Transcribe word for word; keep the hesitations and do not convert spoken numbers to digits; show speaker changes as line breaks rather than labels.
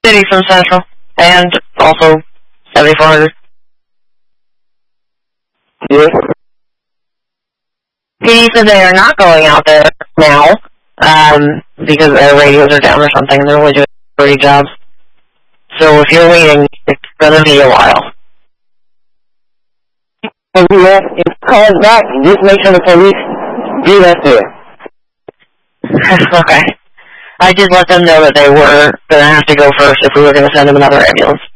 City from Central, and also seventy-four hundred.
Yes.
P D said they are not going out there now, um, because their radios are down or something, and they're only doing thirty jobs. So if you're waiting, it's gonna be a while.
And we have to call us back and just make sure the police do that there.
Okay. I did let them know that they were gonna have to go first if we were gonna send them another ambulance.